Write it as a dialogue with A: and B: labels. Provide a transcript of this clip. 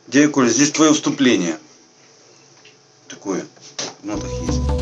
A: Дядя Коля, здесь твое вступление. Такое в нотах есть.